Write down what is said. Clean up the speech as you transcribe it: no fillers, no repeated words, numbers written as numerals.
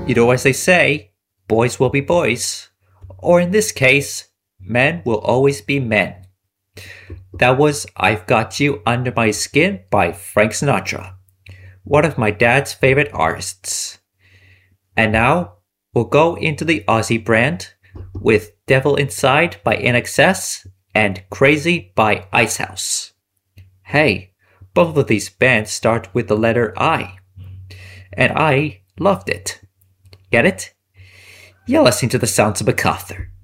You know, as they say, boys will be boys. Or in this case, men will always be men. That was I've Got You Under My Skin by Frank Sinatra, one of my dad's favorite artists. And now, we'll go into the Aussie brand with Devil Inside by INXS and Crazy by Icehouse. Hey, both of these bands start with the letter I. And I loved it. Get it? You're listening to the sounds of MacArthur.